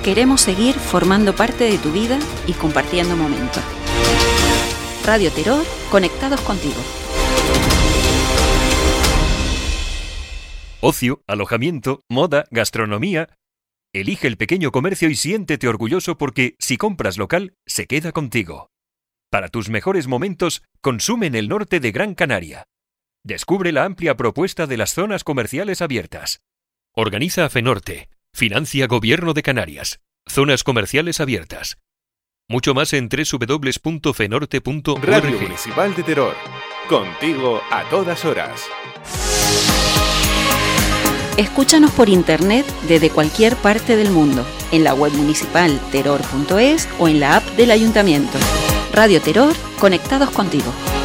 queremos seguir formando parte de tu vida y compartiendo momentos. Radio Terror, conectados contigo. Ocio, alojamiento, moda, gastronomía. Elige el pequeño comercio y siéntete orgulloso porque, si compras local, se queda contigo. Para tus mejores momentos, consume en el norte de Gran Canaria. Descubre la amplia propuesta de las zonas comerciales abiertas. Organiza FENORTE. Financia Gobierno de Canarias. Zonas comerciales abiertas. Mucho más en www.fenorte.org. Radio Municipal de Terror. Contigo a todas horas. Escúchanos por internet desde cualquier parte del mundo, en la web municipal terror.es o en la app del Ayuntamiento. Radio Terror, conectados contigo.